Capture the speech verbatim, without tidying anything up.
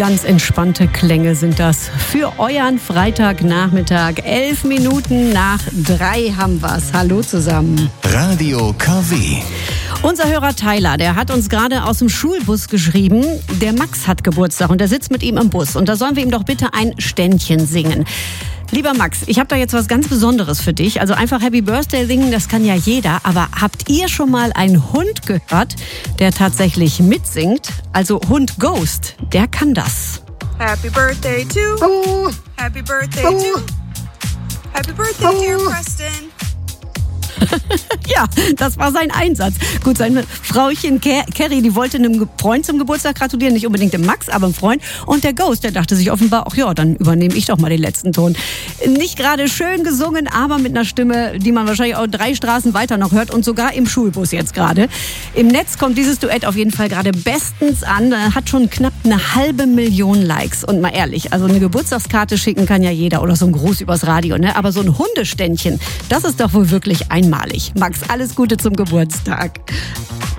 Ganz entspannte Klänge sind das für euren Freitagnachmittag. Elf Minuten nach drei haben wir's. Hallo zusammen. Radio K W. Unser Hörer Tyler, der hat uns gerade aus dem Schulbus geschrieben, der Max hat Geburtstag und der sitzt mit ihm im Bus. Und da sollen wir ihm doch bitte ein Ständchen singen. Lieber Max, ich habe da jetzt was ganz Besonderes für dich. Also einfach Happy Birthday singen, das kann ja jeder. Aber habt ihr schon mal einen Hund gehört, der tatsächlich mitsingt? Also Hund Ghost, der kann das. Happy Birthday to. Oh. Happy Birthday oh. to. Happy Birthday, oh. dear Preston. Ja, das war sein Einsatz. Gut, seine Frauchen Carrie, die wollte einem Freund zum Geburtstag gratulieren, nicht unbedingt dem Max, aber einem Freund. Und der Ghost, der dachte sich offenbar, ach ja, dann übernehme ich doch mal den letzten Ton. Nicht gerade schön gesungen, aber mit einer Stimme, die man wahrscheinlich auch drei Straßen weiter noch hört und sogar im Schulbus jetzt gerade. Im Netz kommt dieses Duett auf jeden Fall gerade bestens an. Hat schon knapp eine halbe Million Likes. Und mal ehrlich, also eine Geburtstagskarte schicken kann ja jeder oder so ein Gruß übers Radio, ne? Aber so ein Hundeständchen, das ist doch wohl wirklich einmalig. Max, alles Gute zum Geburtstag.